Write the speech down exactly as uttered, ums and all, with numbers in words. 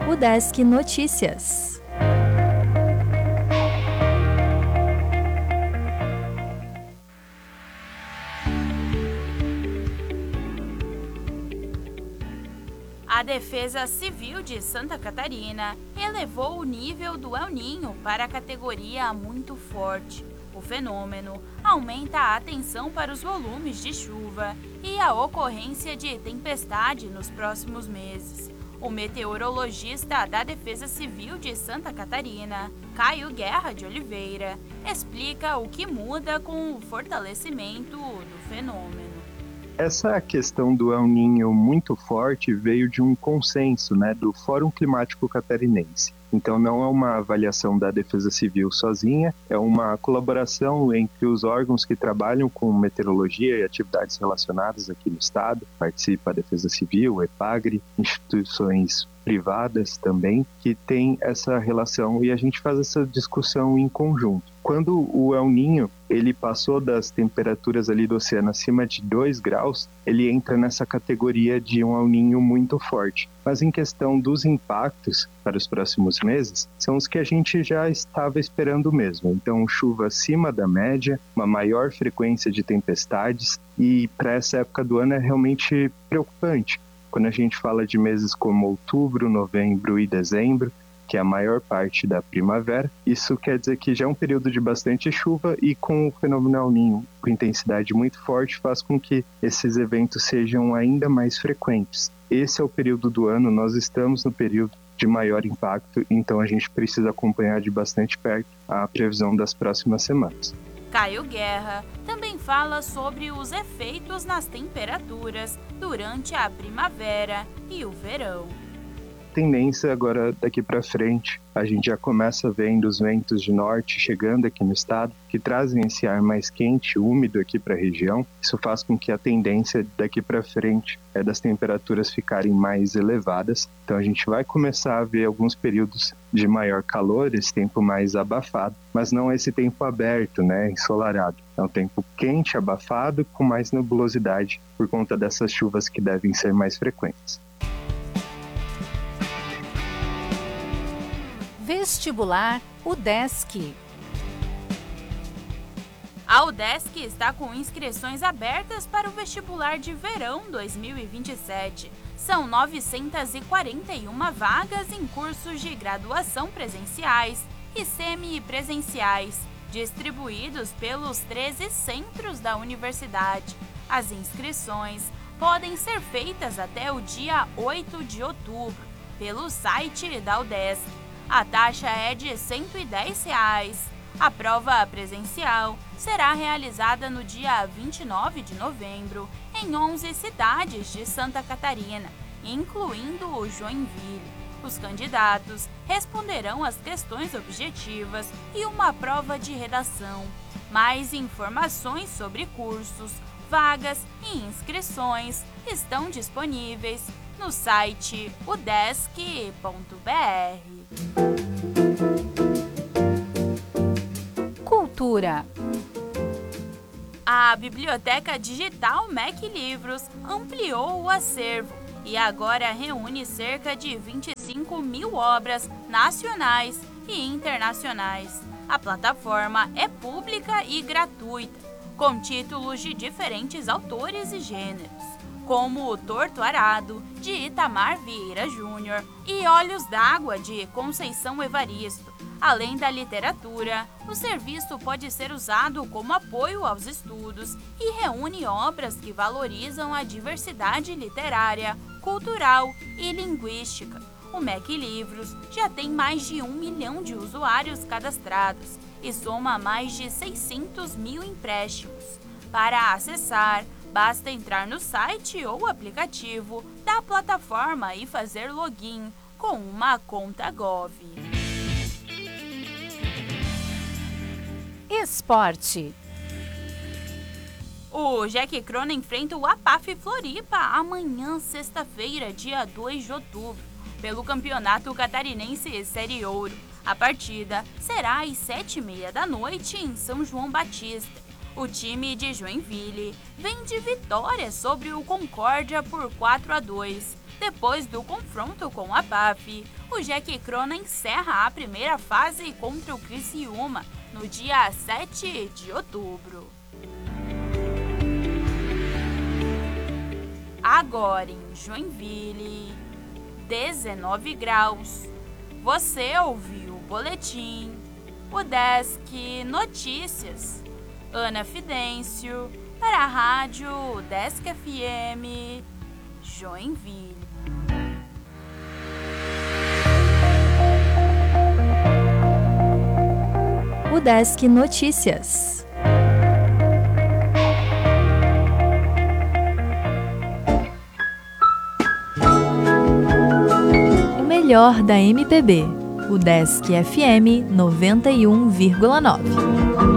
Udesc Notícias. A Defesa Civil de Santa Catarina elevou o nível do El Niño para a categoria muito forte. O fenômeno aumenta a atenção para os volumes de chuva e a ocorrência de tempestade nos próximos meses. O meteorologista da Defesa Civil de Santa Catarina, Caio Guerra de Oliveira, explica o que muda com o fortalecimento do fenômeno. Essa questão do El Niño muito forte veio de um consenso, né, do Fórum Climático Catarinense. Então não é uma avaliação da Defesa Civil sozinha, é uma colaboração entre os órgãos que trabalham com meteorologia e atividades relacionadas aqui no estado. Participa a Defesa Civil, o EPAGRE, instituições privadas também, que tem essa relação e a gente faz essa discussão em conjunto. Quando o El Niño ele passou das temperaturas ali do oceano acima de dois graus, ele entra nessa categoria de um El Niño muito forte. Mas em questão dos impactos para os próximos meses, são os que a gente já estava esperando mesmo. Então, chuva acima da média, uma maior frequência de tempestades e para essa época do ano é realmente preocupante. Quando a gente fala de meses como outubro, novembro e dezembro, que é a maior parte da primavera, isso quer dizer que já é um período de bastante chuva e com o fenômeno El Niño com intensidade muito forte faz com que esses eventos sejam ainda mais frequentes. Esse é o período do ano, nós estamos no período de maior impacto, então a gente precisa acompanhar de bastante perto a previsão das próximas semanas. Caio Guerra também fala sobre os efeitos nas temperaturas durante a primavera e o verão. Tendência agora daqui para frente, a gente já começa vendo os ventos de norte chegando aqui no estado, que trazem esse ar mais quente, úmido aqui para a região. Isso faz com que a tendência daqui para frente é das temperaturas ficarem mais elevadas. Então a gente vai começar a ver alguns períodos de maior calor, esse tempo mais abafado, mas não esse tempo aberto, né, ensolarado. É um tempo quente, abafado, com mais nebulosidade por conta dessas chuvas que devem ser mais frequentes. Vestibular Udesc. A Udesc está com inscrições abertas para o vestibular de verão dois mil e vinte e sete. São novecentas e quarenta e uma vagas em cursos de graduação presenciais e semipresenciais, distribuídos pelos treze centros da universidade. As inscrições podem ser feitas até o dia oito de outubro, pelo site da Udesc. A taxa é de cento e dez reais. A prova presencial será realizada no dia vinte e nove de novembro em onze cidades de Santa Catarina, incluindo Joinville. Os candidatos responderão às questões objetivas e uma prova de redação. Mais informações sobre cursos, vagas e inscrições estão disponíveis no site udesc ponto b r. Cultura. A Biblioteca Digital M E C Livros ampliou o acervo e agora reúne cerca de vinte e cinco mil obras nacionais e internacionais. A plataforma é pública e gratuita, com títulos de diferentes autores e gêneros, como O Torto Arado, de Itamar Vieira Júnior, e Olhos d'Água, de Conceição Evaristo. Além da literatura, o serviço pode ser usado como apoio aos estudos e reúne obras que valorizam a diversidade literária, cultural e linguística. O M E C Livros já tem mais de um milhão de usuários cadastrados e soma mais de seiscentos mil empréstimos. Para acessar, basta entrar no site ou aplicativo da plataforma e fazer login com uma conta Gov. Esporte. O Jack Crone enfrenta o A P A F Floripa amanhã, sexta-feira, dia dois de outubro, pelo Campeonato Catarinense Série Ouro. A partida será às sete e meia da noite em São João Batista. O time de Joinville vem de vitória sobre o Concórdia por quatro a dois. Depois do confronto com a P A F, o Jack Crona encerra a primeira fase contra o Criciúma no dia sete de outubro. Agora em Joinville, dezenove graus. Você ouviu o boletim, o Desk Notícias. Ana Fidêncio, para a Rádio Desk F M, Joinville. O Desk Notícias. O melhor da M P B. O Desk F M noventa e um vírgula nove.